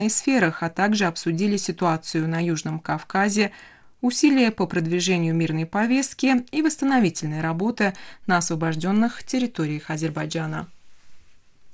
сферах, а также обсудили ситуацию на Южном Кавказе, усилия по продвижению мирной повестки и восстановительной работы на освобожденных территориях Азербайджана.